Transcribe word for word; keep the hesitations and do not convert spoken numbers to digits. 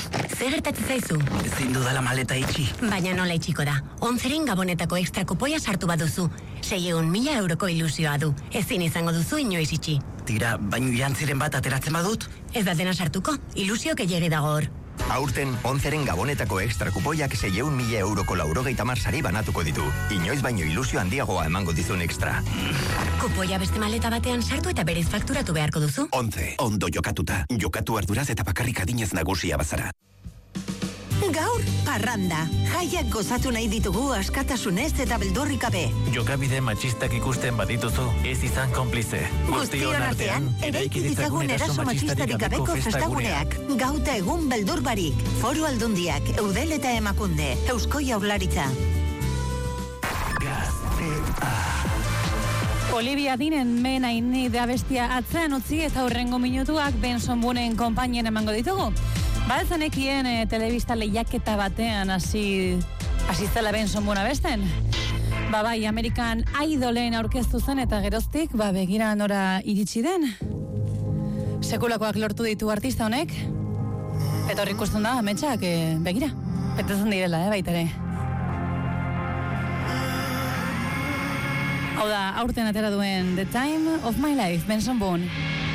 Zer gertatzen zaizu? Ezin dudala maleta itxi. Baina nola itxiko da. Onzeren gabonetako ekstra kupoia sartu baduzu. Seiehun mila euroko ilusioa du. Ezin izango duzu inoiz itxi. Tira, baino jantziren bat ateratzen badut? Ez da dena sartuko. Ilusio gehiegi dago hor. Aurten, onzeren gabonetako ekstra kupoiak seiehun mila euroko laurogeita hamar sari banatuko ditu. Inoiz baino ilusio handiagoa emango dizun ekstra. Kupoia beste maleta batean sartu eta berez fakturatu beharko duzu. Ontze, ondo jokatuta. Jokatu arduraz eta bakarrik adinez nagusia bazara. Gaur, parranda. Jaiak gozatu nahi ditugu askatasunez eta beldurrik gabe. Jokabide matxistak ikusten badituzu, ez izan konplize. Guztion artean, eraiki ditzagun eraso matxistarik gabeko festaguneak. Gauta egun beldur barik. Foru Aldundiak, Eudel eta Emakunde, Eusko Jaurlaritza. Olivia Dinen menaini da bestia atzean utzi eta hurrengo minutuak Benson Boonen konpainien emango ditugu. Badezanekien e, telebista lehiaketa batean hasi hasi zela Benson Boona besten. Ba bai, American Idolen aurkeztu zen eta geroztik, ba begira nora iritsi den. Sekulakoak lortu ditu artista honek. Eta hor ikusten da, ametsak, e, begira. Betetzen direla, eh, baita ere. Hau da, aurten atera duen The Time of My Life, Benson Boone.